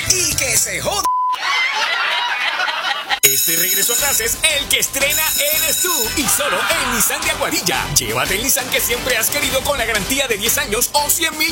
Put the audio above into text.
y que se joda. Este regreso a clases, el que estrena eres tú. Y solo en Nissan de Aguadilla. Llévate el Nissan que siempre has querido con la garantía de 10 años o 100,000